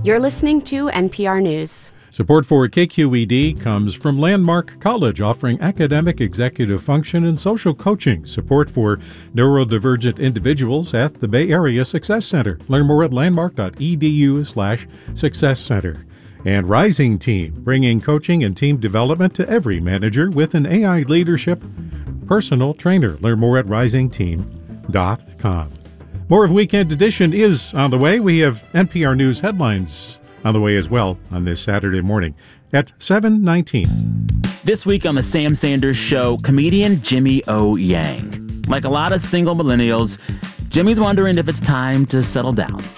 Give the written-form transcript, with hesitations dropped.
You're listening to NPR News. Support for KQED comes from Landmark College, offering academic, executive function, and social coaching. Support for neurodivergent individuals at the Bay Area Success Center. Learn more at landmark.edu/success center. And Rising Team, bringing coaching and team development to every manager with an AI leadership personal trainer. Learn more at risingteam.com. More of Weekend Edition is on the way. We have NPR News headlines on the way as well on this Saturday morning at 7:19. This week on the Sam Sanders Show, comedian Jimmy O. Yang. Like a lot of single millennials, Jimmy's wondering if it's time to settle down.